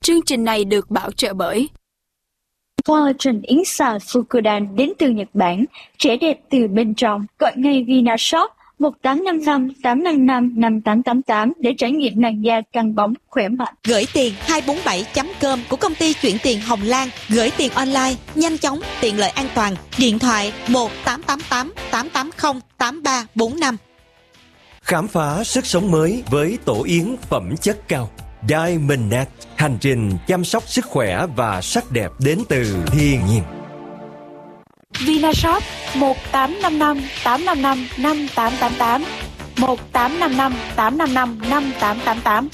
Chương trình này được bảo trợ bởi Collagen Insa Fukudan đến từ Nhật Bản, trẻ đẹp từ bên trong. Gọi ngay Vinashop 1855-855-5888 để trải nghiệm làn da căng bóng, khỏe mạnh. Gửi tiền 247.com của công ty chuyển tiền Hồng Lan. Gửi tiền online, nhanh chóng, tiện lợi, an toàn. Điện thoại 1-888-880-8345. Khám phá sức sống mới với tổ yến phẩm chất cao Diamond Net. Hành trình chăm sóc sức khỏe và sắc đẹp đến từ thiên nhiên. Vinashop 1-855-855-5888 1-855-855-5888.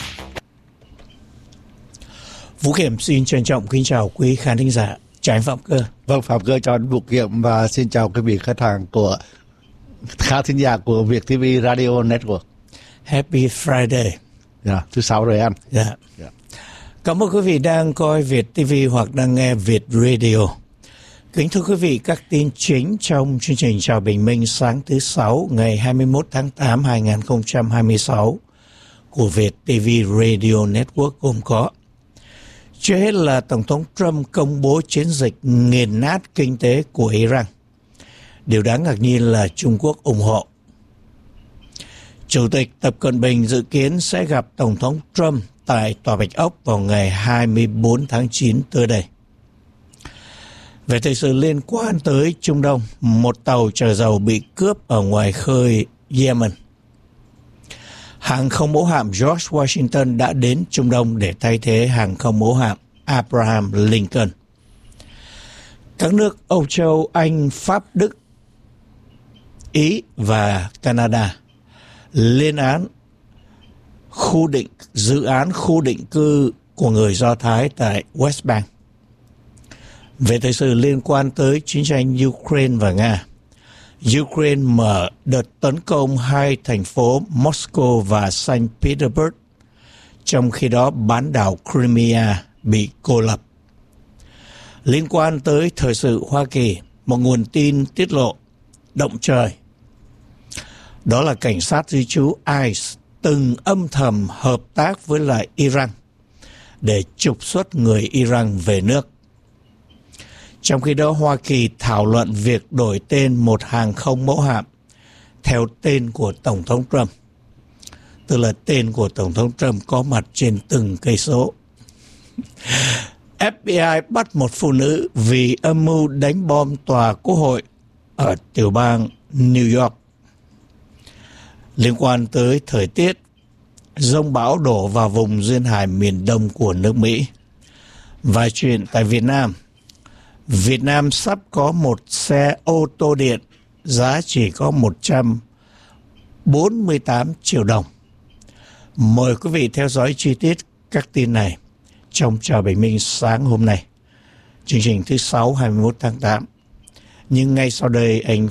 Vũ Kiểm xin trân trọng kính chào quý khán thính giả. Chào anh Phạm Cơ. Vâng, Phạm Cơ chào anh Vũ Kiểm và xin chào quý vị khách hàng của khán thính giả của Việt TV Radio Network. Happy Friday. Thứ sáu rồi anh. Cảm ơn quý vị đang coi Việt TV hoặc đang nghe Việt Radio. Kính thưa quý vị, các tin chính trong chương trình Chào Bình Minh sáng thứ Sáu ngày 21 tháng 8 2026 của Việt TV Radio Network gồm có: trước hết là Tổng thống Trump công bố chiến dịch nghiền nát kinh tế của Iran. Điều đáng ngạc nhiên là Trung Quốc ủng hộ. Chủ tịch Tập Cận Bình dự kiến sẽ gặp Tổng thống Trump tại Tòa Bạch Ốc vào ngày 24 tháng 9 tới đây. Về thời sự liên quan tới Trung Đông, một tàu chở dầu bị cướp ở ngoài khơi Yemen. Hàng không mẫu hạm George Washington đã đến Trung Đông để thay thế hàng không mẫu hạm Abraham Lincoln. Các nước Âu Châu, Anh, Pháp, Đức, Ý và Canada lên án dự án khu định cư của người Do Thái tại West Bank. Về thời sự liên quan tới chiến tranh Ukraine và Nga, Ukraine mở đợt tấn công hai thành phố Moscow và Saint Petersburg, trong khi đó bán đảo Crimea bị cô lập. Liên quan tới thời sự Hoa Kỳ, một nguồn tin tiết lộ động trời. Đó là cảnh sát di trú ICE từng âm thầm hợp tác với lại Iran để trục xuất người Iran về nước. Trong khi đó, Hoa Kỳ thảo luận việc đổi tên một hàng không mẫu hạm theo tên của Tổng thống Trump. Tức là tên của Tổng thống Trump có mặt trên từng cây số. FBI bắt một phụ nữ vì âm mưu đánh bom tòa Quốc hội ở tiểu bang New York. Liên quan tới thời tiết, giông bão đổ vào vùng duyên hải miền đông của nước Mỹ. Và chuyện tại Việt Nam sắp có một xe ô tô điện giá chỉ có 148 triệu đồng. Mời quý vị theo dõi chi tiết các tin này trong Chào Bình Minh sáng hôm nay, chương trình thứ Sáu 21 tháng 8. Nhưng ngay sau đây, anh